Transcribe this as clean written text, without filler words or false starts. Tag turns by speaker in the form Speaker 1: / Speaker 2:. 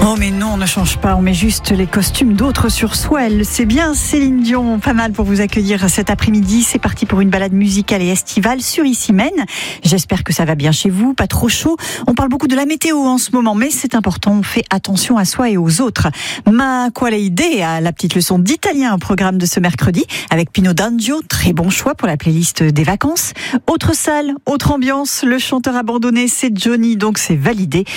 Speaker 1: Oh mais non, on ne change pas, on met juste les costumes d'autres sur soi. C'est bien Céline Dion, pas mal pour vous accueillir cet après-midi. C'est parti pour une balade musicale et estivale sur Issy-Mène. J'espère que ça va bien chez vous, pas trop chaud. On parle beaucoup de la météo en ce moment, mais c'est important, on fait attention à soi et aux autres. Ma quale idea, la petite leçon d'italien au programme de ce mercredi avec Pino D'Angio, très bon choix pour la playlist des vacances. Autre salle, autre ambiance, le chanteur abandonné c'est Johnny, donc c'est validé.